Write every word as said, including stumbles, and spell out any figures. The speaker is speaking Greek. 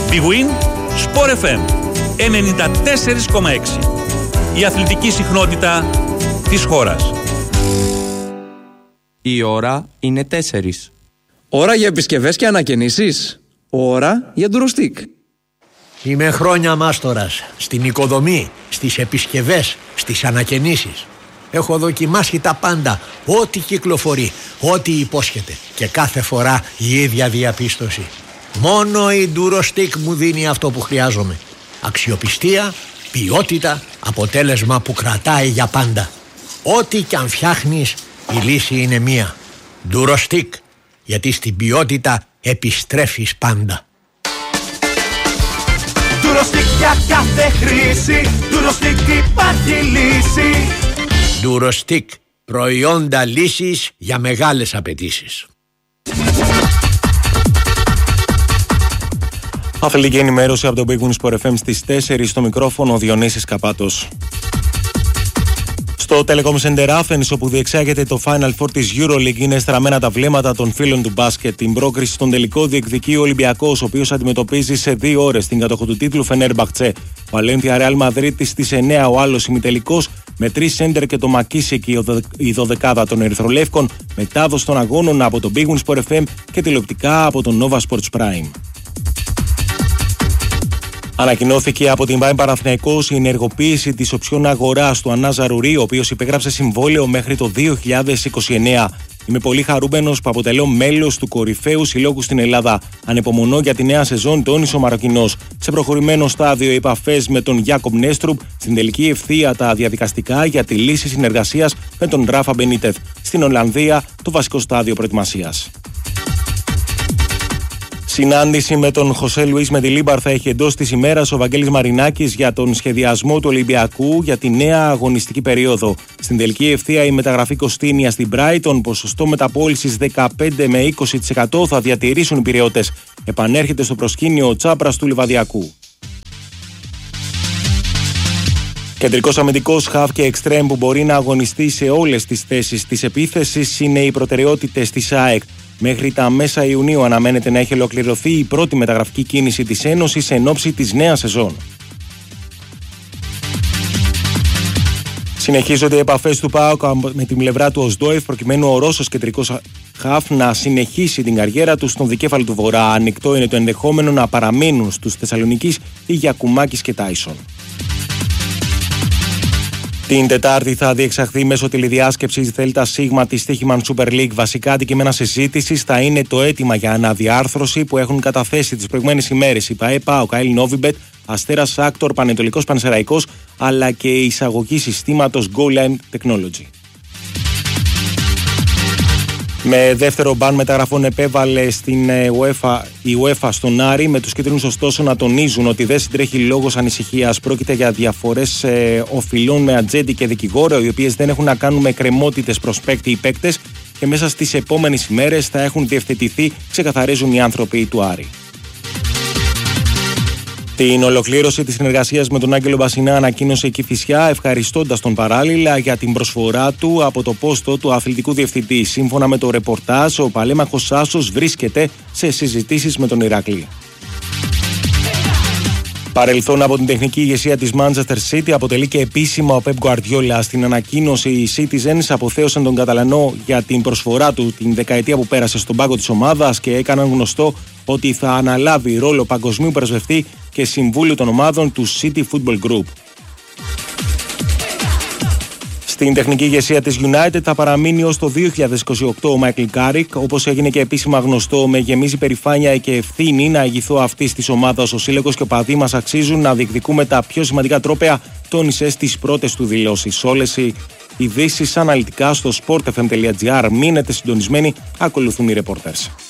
Big Win, Sport εφ εμ ενενήντα τέσσερα κόμμα έξι. Η αθλητική συχνότητα της χώρας. Η ώρα είναι τέσσερις. Ώρα για επισκευές και ανακαινήσεις. Ώρα για ντουροστικ. Είμαι χρόνια μάστορας στην οικοδομή, στις επισκευές, στις ανακαινήσεις. Έχω δοκιμάσει τα πάντα, ό,τι κυκλοφορεί, ό,τι υπόσχεται, και κάθε φορά η ίδια διαπίστωση. Μόνο η ντουροστικ μου δίνει αυτό που χρειάζομαι. Αξιοπιστία, ποιότητα, αποτέλεσμα που κρατάει για πάντα. Ό,τι κι αν φτιάχνεις, η λύση είναι μία. ντουροστικ, γιατί στην ποιότητα επιστρέφεις πάντα. ντουροστικ για κάθε χρήση, ντουροστικ υπάρχει λύση. ντουροστικ, προϊόντα λύσης για μεγάλες απαιτήσεις. Αθλητική ενημέρωση από τον Big Win Sport εφ εμ στις τέσσερις, στο μικρόφωνο Διονύσης Καπάτος. Στο Telecom Center Athens, όπου διεξάγεται το Final Four της EuroLeague, είναι στραμμένα τα βλέμματα των φίλων του μπάσκετ. Την πρόκριση στον τελικό διεκδικεί ο Ολυμπιακός, ο οποίος αντιμετωπίζει σε δύο ώρες την κατοχό του τίτλου Φενέρμπαχτσε. Βαλένθια Ρεάλ Μαδρίτης στις εννιά, ο άλλος ημιτελικός, με τρεις σέντερ και το Μακίσικ, η δωδεκάδα των Ερυθρολεύκων, μετάδοση των αγώνων από το Big Win Sport εφ εμ και τηλεοπτικά από το Nova Sports Prime. Ανακοινώθηκε από την ΠΑΕ Παναθηναϊκός η ενεργοποίηση της οψιών αγοράς του Ανά Ζαρουρί, ο οποίος υπέγραψε συμβόλαιο μέχρι το δύο χιλιάδες είκοσι εννέα. Είμαι πολύ χαρούμενος που αποτελώ μέλος του κορυφαίου συλλόγου στην Ελλάδα. Ανεπομονώ για τη νέα σεζόν, τόνισε ο Μαροκινός. Σε προχωρημένο στάδιο, οι επαφές με τον Γιάκομ Νέστρουπ, στην τελική ευθεία τα διαδικαστικά για τη λύση συνεργασίας με τον Ράφα Μπενίτεθ. Στην Ολλανδία, το βασικό στάδιο προετοιμασίας. Συνάντηση με τον Χωσέ Λουίς Μεντιλίμπαρ θα έχει εντός της ημέρας ο Βαγγέλης Μαρινάκης για τον σχεδιασμό του Ολυμπιακού για τη νέα αγωνιστική περίοδο. Στην τελική ευθεία η μεταγραφή Κωστίνια στην Brighton, ποσοστό μεταπώλησης δεκαπέντε με είκοσι τοις εκατό θα διατηρήσουν οι Πειραιώτες. Επανέρχεται στο προσκήνιο ο Τσάπρας του Λιβαδιακού. Κεντρικός αμυντικός, χαφ και εξτρέμ που μπορεί να αγωνιστεί σε όλες τις θέσεις της επίθεσης είναι οι προτεραιότητες της ΑΕΚ. Μέχρι τα μέσα Ιουνίου αναμένεται να έχει ολοκληρωθεί η πρώτη μεταγραφική κίνηση της Ένωσης εν ώψη της νέας σεζόν. Συνεχίζονται οι επαφές του ΠΑΟΚ με την πλευρά του Οσδόεφ, προκειμένου ο Ρώσος κεντρικός χαφ να συνεχίσει την καριέρα του στον δικέφαλο του Βορρά. Ανοιχτό είναι το ενδεχόμενο να παραμείνουν στους Θεσσαλονικείς οι Γιακουμάκης και Τάισον. Την Τετάρτη θα διεξαχθεί μέσω τηλεδιάσκεψης ΔΣ της Στοίχημαν Super League. Βασικά αντικείμενα συζήτησης θα είναι το αίτημα για αναδιάρθρωση που έχουν καταθέσει τις προηγούμενες ημέρες η ΠΑΕ, ΠΑΟΚ, ΑΕΛ Νόβιμπετ, Αστέρας Άκτορ, Πανετολικός Πανσεραϊκός, αλλά και η εισαγωγή συστήματος Goal Line Technology. Με δεύτερο μπαν μεταγραφών επέβαλε στην UEFA, η UEFA στον Άρη, με τους κίτρινους ωστόσο να τονίζουν ότι δεν συντρέχει λόγος ανησυχίας. Πρόκειται για διαφορές ε, οφειλών με ατζέντη και δικηγόρο, οι οποίες δεν έχουν να κάνουν με εκκρεμότητες προς παίκτη ή παίκτες και μέσα στις επόμενες ημέρες θα έχουν διευθετηθεί, ξεκαθαρίζουν οι άνθρωποι του Άρη. Την ολοκλήρωση της συνεργασίας με τον Άγγελο Μπασινά ανακοίνωσε η Κηφισιά, ευχαριστώντας τον παράλληλα για την προσφορά του από το πόστο του αθλητικού διευθυντή. Σύμφωνα με το ρεπορτάζ, ο Παλέμαχος Άσος βρίσκεται σε συζητήσεις με τον Ηρακλή. Παρελθόν από την τεχνική ηγεσία της Manchester City αποτελεί και επίσημα ο Pep Guardiola. Στην ανακοίνωση, οι Citizens αποθέωσαν τον Καταλανό για την προσφορά του την δεκαετία που πέρασε στον πάγκο της ομάδας και έκαναν γνωστό ότι θα αναλάβει ρόλο παγκοσμίου πρεσβευτή και συμβούλου των ομάδων του City Football Group. Στην τεχνική ηγεσία της United θα παραμείνει ως το δύο χιλιάδες είκοσι οκτώ ο Μάικλ Κάρικ, όπως έγινε και επίσημα γνωστό. Με γεμίζει περηφάνεια και ευθύνη να ηγηθώ αυτής της ομάδας. Ο σύλλογος και ο παδί μας αξίζουν να διεκδικούμε τα πιο σημαντικά τρόπαια, τόνισε στις πρώτες του δηλώσεις. Όλες οι ειδήσεις αναλυτικά στο sport f m τελεία g r. Μείνετε συντονισμένοι, ακολουθούν οι reporters.